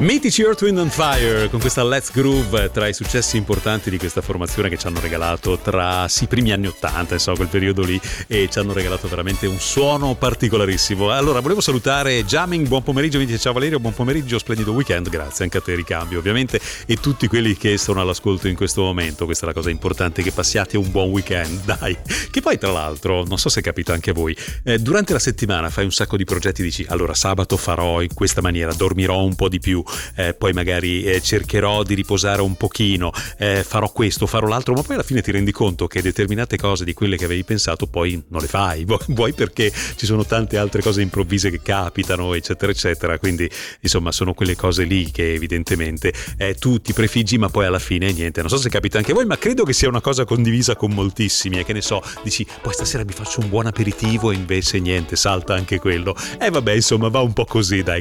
Mitici Earth, Wind and Fire con questa Let's Groove, tra i successi importanti di questa formazione che ci hanno regalato tra i primi anni 80, insomma quel periodo lì, e ci hanno regalato veramente un suono particolarissimo. Allora volevo salutare Jamming, buon pomeriggio, mi dice ciao Valerio, buon pomeriggio, splendido weekend, grazie anche a te Ricambio ovviamente, e tutti quelli che sono all'ascolto in questo momento. Questa è la cosa importante, che passiate un buon weekend, dai. Che poi tra l'altro, non so se capita anche a voi, durante la settimana fai un sacco di progetti, dici allora sabato farò in questa maniera, dormirò un po' di più, poi magari cercherò di riposare un pochino, farò questo, farò l'altro, ma poi alla fine ti rendi conto che determinate cose di quelle che avevi pensato poi non le fai, vuoi perché ci sono tante altre cose improvvise che capitano, eccetera eccetera. Quindi insomma sono quelle cose lì che evidentemente tu ti prefiggi, ma poi alla fine niente. Non so se capita anche a voi, ma credo che sia una cosa condivisa con moltissimi, e che ne so, dici poi stasera mi faccio un buon aperitivo e invece niente, salta anche quello, vabbè insomma va un po' così, dai.